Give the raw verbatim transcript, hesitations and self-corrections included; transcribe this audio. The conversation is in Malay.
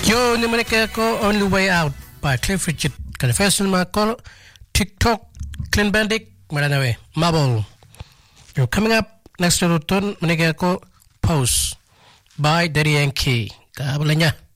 Yo ni mereka ko Only Way Out by Cliff Richard. Kada festival ma ko TikTok Clean Bandit maranawe Marble. Yo coming up next to turn mereka ko Pose by Daddy Yankee. Ka bolanya.